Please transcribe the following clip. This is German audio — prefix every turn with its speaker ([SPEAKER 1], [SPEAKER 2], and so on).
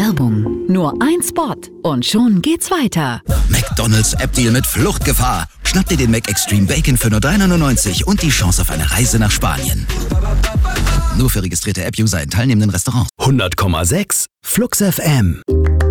[SPEAKER 1] Werbung. Nur ein Spot und schon geht's weiter.
[SPEAKER 2] McDonald's App-Deal mit Fluchtgefahr. Schnapp dir den McExtreme Bacon für nur 3,99 und die Chance auf eine Reise nach Spanien. Nur für registrierte App-User in teilnehmenden Restaurants.
[SPEAKER 3] 100,6 Flux FM.